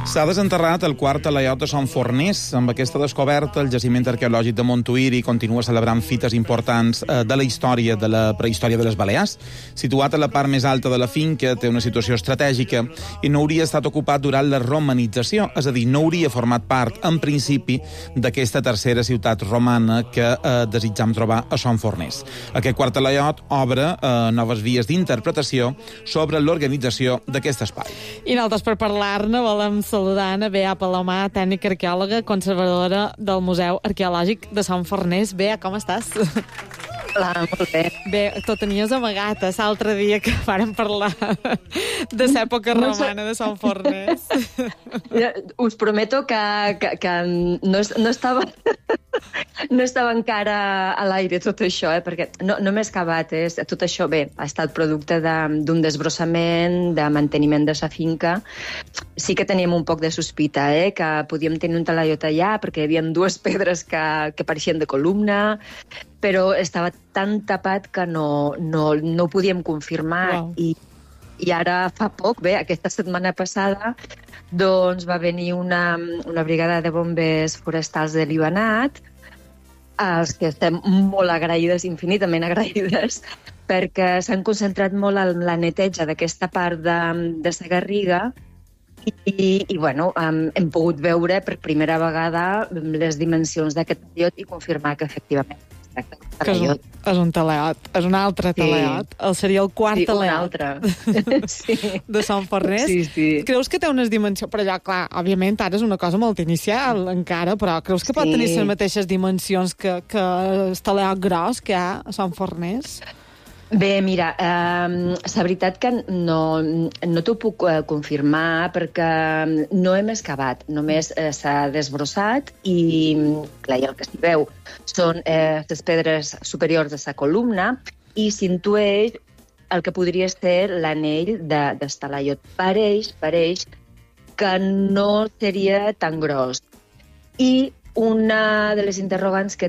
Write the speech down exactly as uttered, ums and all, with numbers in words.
S'ha desenterrat el quart talaiot de Sant Forners. Amb aquesta descoberta, el jaciment arqueològic de Montuïri continua celebrant fites importants de la història de la prehistòria de les Balears. Situat a la part més alta de la finca, té una situació estratègica i no hauria estat ocupat durant la romanització, és a dir, no hauria format part, en principi, d'aquesta tercera ciutat romana que eh, desitjam trobar a Sant Forners. Aquest quart talaiot obre eh, noves vies d'interpretació sobre l'organització d'aquest espai. I nosaltres, per parlar-ne, volem saludar a Bea Palomar, tècnica arqueòloga, conservadora del Museu Arqueològic de Sant Forners. Bea, com estàs? Hola, molt bé. Bé, t'ho tenies amagat, eh, l'altre dia que vàrem parlar de l'època romana de Sant Forners. Us prometo que, que, que no, no estava... No estava encara a l'aire tot això, eh? Perquè no, no m'he excavat. Eh? Tot això, bé, ha estat producte d'un desbrossament, de manteniment de la finca. Sí que teníem un poc de sospita, eh? Que podíem tenir un talaiot allà, perquè hi havia dues pedres que, que pareixien de columna, però estava tan tapat que no, no, no ho podíem confirmar. Wow. I, I ara fa poc, bé, aquesta setmana passada, doncs va venir una, una brigada de bombers forestals de Libanat, als que estem molt agraïdes, infinitament agraïdes, perquè s'han concentrat molt en la neteja d'aquesta part de, de la Garriga i, i, i bueno, hem, hem pogut veure per primera vegada les dimensions d'aquest talaiot i confirmar que efectivament que és un, és un talaiot, és un altre talaiot. Sí. El seria el quart sí, talaiot sí. de Sant Forners. Sí, sí. Creus que té unes dimensions... Però allò, clar, òbviament, ara és una cosa molt inicial encara, però creus que sí. Pot tenir les mateixes dimensions que, que el talaiot gros que hi ha a Sant Forners? Bé, mira, eh, la veritat que no, no t'ho puc eh, confirmar perquè no hem excavat, només eh, s'ha desbrossat i, clar, i el que s'hi veu són eh, les pedres superiors de la columna i s'intueix el que podria ser l'anell de, del talaiot. Pareix, pareix que no seria tan gros. I una de les interrogants que